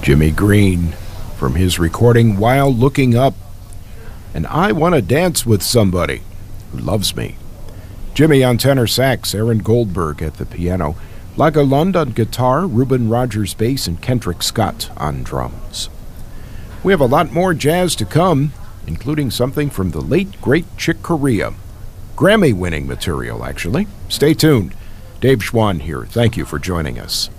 Jimmy Green from his recording While Looking Up, and I Want to Dance with Somebody Who Loves Me. Jimmy on tenor sax, Aaron Goldberg at the piano, Laga Lund on guitar, Reuben Rogers bass, and Kendrick Scott on drums. We have a lot more jazz to come, including something from the late, great Chick Corea. Grammy-winning material, actually. Stay tuned. Dave Schwann here. Thank you for joining us.